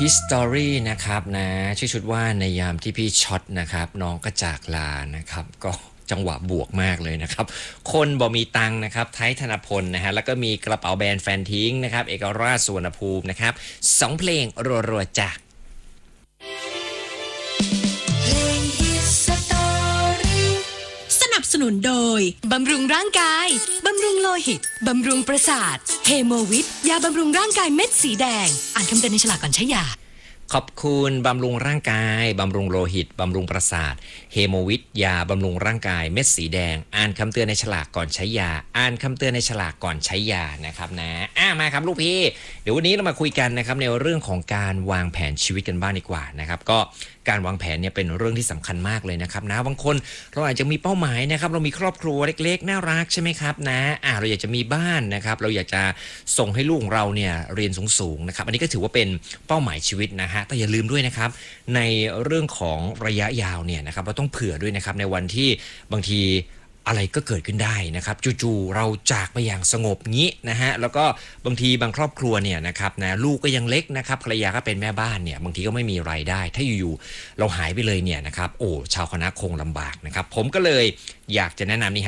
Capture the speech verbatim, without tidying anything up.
History นะครับนะชื่อชุดว่าในยามที่พี่ช็อตนะครับน้องก็จากลานะครับก็จังหวะบวกมากเลยนะครับคนบ่มีตังนะครับไทยธนพลนะฮะแล้วก็มีกระเป๋าแบรนด์แฟนทิ้งนะครับเอกราชสุวรรณภูมินะครับสองเพลงรัวๆจากสนับสนุนโดยบำรุงร่างกายบำรุงโลหิตบำรุงประสาทเฮโมวิทยาบำรุงร่างกายเม็ดสีแดงอ่านคำเตือนในฉลากก่อนใช้ยาขอบคุณบำรุงร่างกายบำรุงโลหิตบำรุงประสาทเฮโมวิทยาบำรุงร่างกายเม็ดสีแดงอ่านคำเตือนในฉลากก่อนใช้ยาอ่านคำเตือนในฉลากก่อนใช้ยานะครับนะอ่ะมาครับลูกพี่เดี๋ยววันนี้เรามาคุยกันนะครับในเรื่องของการวางแผนชีวิตกันบ้างดีกว่านะครับก็การวางแผนเนี่ยเป็นเรื่องที่สำคัญมากเลยนะครับนะบางคนเราอาจจะมีเป้าหมายนะครับเรามีครอบครัวเล็กๆน่ารักใช่ไหมครับนะอ่าเราอยากจะมีบ้านนะครับเราอยากจะส่งให้ลูกของเราเนี่ยเรียนสูงๆนะครับอันนี้ก็ถือว่าเป็นเป้าหมายชีวิตนะฮะแต่อย่าลืมด้วยนะครับในเรื่องของระยะยาวเนี่ยนะครับเราต้องเผื่อด้วยนะครับในวันที่บางทีอะไรก็เกิดขึ้นได้นะครับจู่ๆเราจากไปอย่างสงบงี้นะฮะแล้วก็บางทีบางครอบครัวเนี่ยนะครับนะลูกก็ยังเล็กนะครับภรรยาก็เป็นแม่บ้านเนี่ยบางทีก็ไม่มีรายได้ถ้าอยู่ๆเราหายไปเลยเนี่ยนะครับโอ้ชาวคณะคงลำบากนะครับผมก็เลยอยากจะแนะนำนี่